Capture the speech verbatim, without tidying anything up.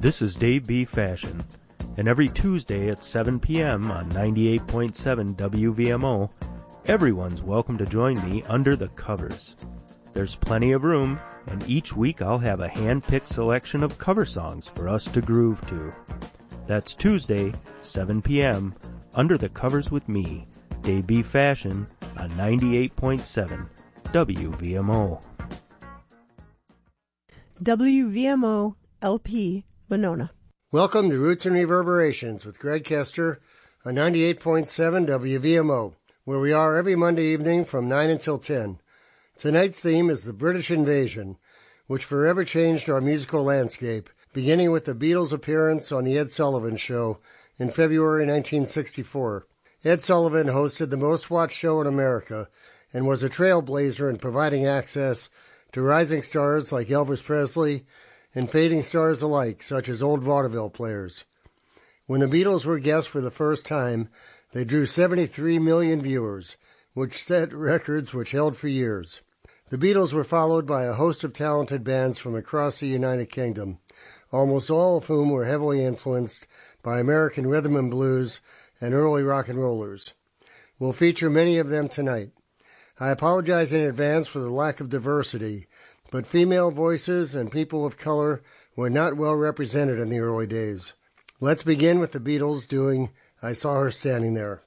This is Dave B. Fashion, and every Tuesday at seven p.m. on ninety-eight point seven W V M O, everyone's welcome to join me under the covers. There's plenty of room, and each week I'll have a hand-picked selection of cover songs for us to groove to. That's Tuesday, seven p.m., Under the Covers with me, Dave B. Fashion, on ninety-eight point seven W V M O. W V M O L P Monona. Welcome to Roots and Reverberations with Greg Kester on ninety-eight point seven W V M O, where we are every Monday evening from nine until ten. Tonight's theme is the British Invasion, which forever changed our musical landscape, beginning with the Beatles' appearance on The Ed Sullivan Show in February nineteen sixty-four. Ed Sullivan hosted the most-watched show in America and was a trailblazer in providing access to rising stars like Elvis Presley and fading stars alike, such as old vaudeville players. When the Beatles were guests for the first time, they drew seventy-three million viewers, which set records which held for years. The Beatles were followed by a host of talented bands from across the United Kingdom, almost all of whom were heavily influenced by American rhythm and blues and early rock and rollers. We'll feature many of them tonight. I apologize in advance for the lack of diversity, but female voices and people of color were not well represented in the early days. Let's begin with the Beatles doing I Saw Her Standing There.